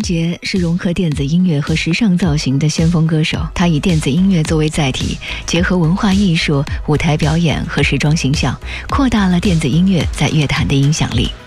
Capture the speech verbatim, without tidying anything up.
杰是融合电子音乐和时尚造型的先锋歌手，他以电子音乐作为载体，结合文化艺术、舞台表演和时装形象，扩大了电子音乐在乐坛的影响力。